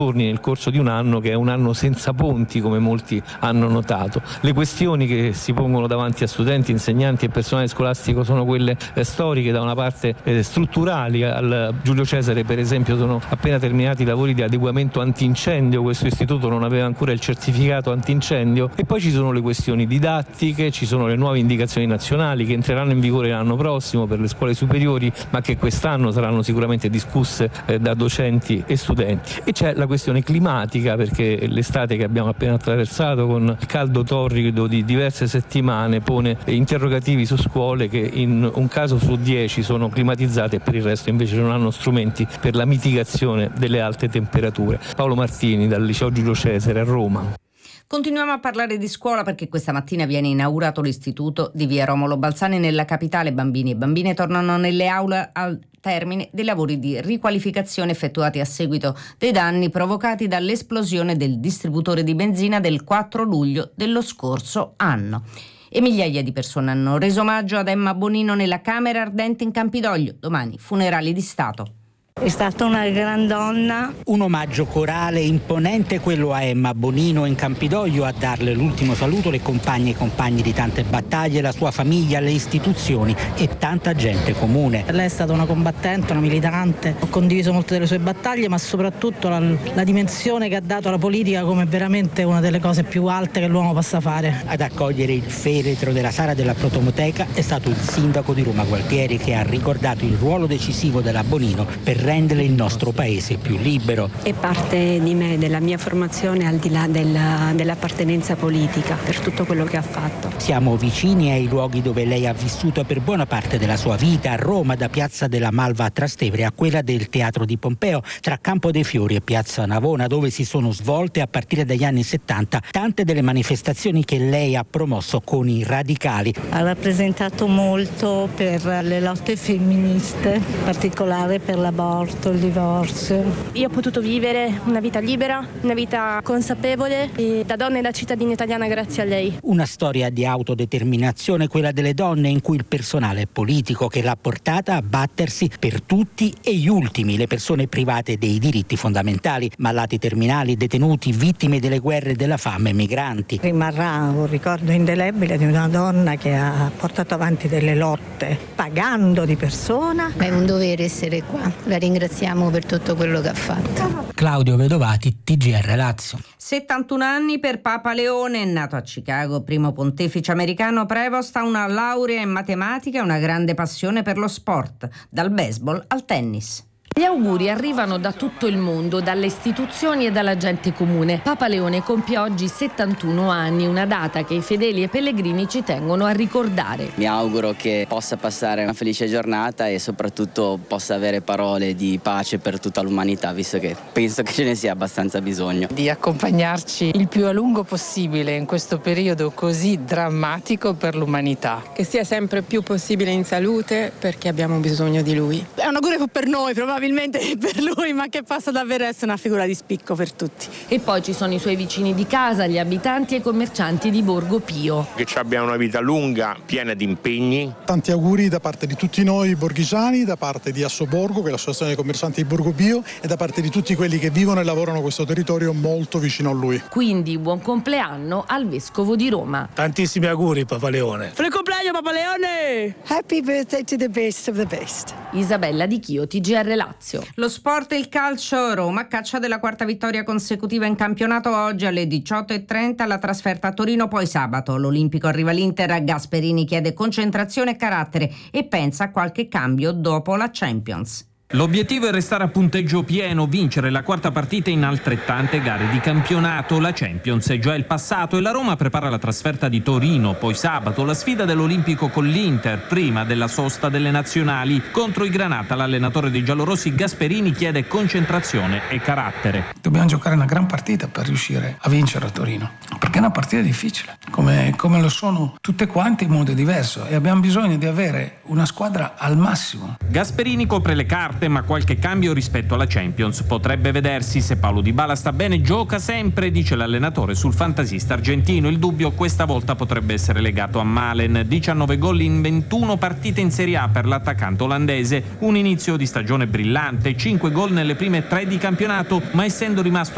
nel corso di un anno che è un anno senza ponti, come molti hanno notato. Le questioni che si pongono davanti a studenti, insegnanti e personale scolastico sono quelle storiche, da una parte strutturali. Al Giulio Cesare, per esempio, sono appena terminati i lavori di adeguamento antincendio, questo istituto non aveva ancora il certificato antincendio, e poi ci sono le questioni didattiche, ci sono le nuove indicazioni nazionali che entreranno in vigore l'anno prossimo per le scuole superiori, ma che quest'anno saranno sicuramente discusse da docenti e studenti, e c'è la questione climatica, perché l'estate che abbiamo appena attraversato con il caldo torrido di diverse settimane pone interrogativi su scuole che in un caso su 10 sono climatizzate e per il resto invece non hanno strumenti per la mitigazione delle alte temperature. Paolo Martini dal Liceo Giulio Cesare a Roma. Continuiamo a parlare di scuola perché questa mattina viene inaugurato l'istituto di via Romolo Balzani nella capitale. Bambini e bambine tornano nelle aule al termine dei lavori di riqualificazione effettuati a seguito dei danni provocati dall'esplosione del distributore di benzina del 4 luglio dello scorso anno. E migliaia di persone hanno reso omaggio ad Emma Bonino nella Camera Ardente in Campidoglio. Domani funerali di Stato. È stata una gran donna. Un omaggio corale imponente quello a Emma Bonino in Campidoglio, a darle l'ultimo saluto le compagne e compagni di tante battaglie, la sua famiglia, le istituzioni e tanta gente comune. Lei è stata una combattente, una militante, ho condiviso molte delle sue battaglie, ma soprattutto la dimensione che ha dato alla politica come veramente una delle cose più alte che l'uomo possa fare. Ad accogliere il feretro della sala della Protomoteca è stato il sindaco di Roma Gualtieri, che ha ricordato il ruolo decisivo della Bonino per rendere il nostro paese più libero. È parte di me, della mia formazione, al di là dell'appartenenza politica, per tutto quello che ha fatto. Siamo vicini ai luoghi dove lei ha vissuto per buona parte della sua vita, a Roma, da Piazza della Malva a Trastevere a quella del Teatro di Pompeo, tra Campo dei Fiori e Piazza Navona, dove si sono svolte a partire dagli anni 70 tante delle manifestazioni che lei ha promosso con i radicali. Ha rappresentato molto per le lotte femministe, in particolare per l'aborto, il divorzio. Io ho potuto vivere una vita libera, una vita consapevole e da donna e da cittadina italiana grazie a lei. Una storia di autodeterminazione, quella delle donne, in cui il personale politico che l'ha portata a battersi per tutti e gli ultimi, le persone private dei diritti fondamentali, malati terminali, detenuti, vittime delle guerre e della fame, migranti. Rimarrà un ricordo indelebile di una donna che ha portato avanti delle lotte, pagando di persona. È un dovere essere qua. La ringraziamo per tutto quello che ha fatto. Claudio Vedovati, TGR Lazio. 71 anni per Papa Leone, nato a Chicago, primo pontefice americano. Prevost ha una laurea in matematica e una grande passione per lo sport, dal baseball al tennis. Gli auguri arrivano da tutto il mondo, dalle istituzioni e dalla gente comune. Papa Leone compie oggi 71 anni, una data che i fedeli e pellegrini ci tengono a ricordare. Mi auguro che possa passare una felice giornata e soprattutto possa avere parole di pace per tutta l'umanità, visto che penso che ce ne sia abbastanza bisogno. Di accompagnarci il più a lungo possibile in questo periodo così drammatico per l'umanità. Che sia sempre più possibile in salute, perché abbiamo bisogno di lui. È un augurio per noi, probabilmente per lui, ma che possa davvero essere una figura di spicco per tutti. E poi ci sono i suoi vicini di casa, gli abitanti e i commercianti di Borgo Pio. Che ci abbia una vita lunga, piena di impegni. Tanti auguri da parte di tutti noi borghigiani, da parte di Assoborgo, che è l'associazione dei commercianti di Borgo Pio, e da parte di tutti quelli che vivono e lavorano questo territorio molto vicino a lui. Quindi buon compleanno al Vescovo di Roma. Tantissimi auguri, Papa Leone. Buon compleanno, Papa Leone! Happy birthday to the best of the best. Isabella Di Chio, TGR Lazio. Lo sport e il calcio. Roma caccia della quarta vittoria consecutiva in campionato. Oggi alle 18:30 la trasferta a Torino, poi sabato l'Olimpico arriva all'Inter. Gasperini chiede concentrazione e carattere e pensa a qualche cambio dopo la Champions. L'obiettivo è restare a punteggio pieno, vincere la quarta partita in altrettante gare di campionato. La Champions è già il passato e la Roma prepara la trasferta di Torino, poi sabato la sfida dell'Olimpico con l'Inter, prima della sosta delle nazionali. Contro i Granata l'allenatore dei giallorossi Gasperini chiede concentrazione e carattere. Dobbiamo giocare una gran partita per riuscire a vincere a Torino, perché è una partita difficile, come lo sono tutte quante in modo diverso, e abbiamo bisogno di avere una squadra al massimo. Gasperini copre le carte, ma qualche cambio rispetto alla Champions potrebbe vedersi. Se Paulo Dybala sta bene gioca sempre, dice l'allenatore sul fantasista argentino. Il dubbio questa volta potrebbe essere legato a Malen, 19 gol in 21 partite in Serie A per l'attaccante olandese, un inizio di stagione brillante, 5 gol nelle prime 3 di campionato, ma essendo rimasto